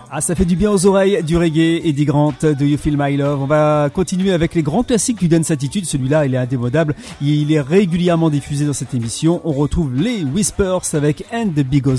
Ah, ça fait du bien aux oreilles, du reggae et Grant, Do You Feel My Love. On va continuer avec les grands classiques du Dance Attitude. Celui-là, il est indémodable. Il est régulièrement diffusé dans cette émission. On retrouve les Whispers avec And the Big